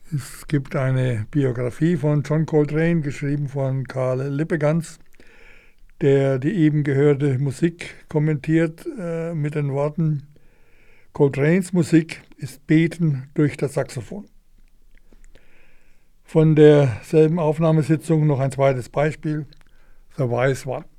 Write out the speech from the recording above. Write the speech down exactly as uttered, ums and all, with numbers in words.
Es gibt eine Biografie von John Coltrane, geschrieben von Karl Lippegans, der die eben gehörte Musik kommentiert äh, mit den Worten: Coltranes Musik ist Beten durch das Saxophon. Von derselben Aufnahmesitzung noch ein zweites Beispiel: The Wise One.